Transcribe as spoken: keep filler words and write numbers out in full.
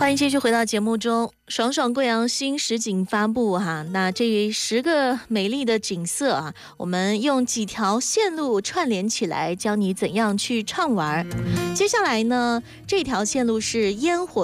欢迎继续回到节目中。爽爽贵阳新实景发布哈，那这十个美丽的景色啊，我们用几条线路串联起来，教你怎样去畅玩。接下来呢，这条线路是烟火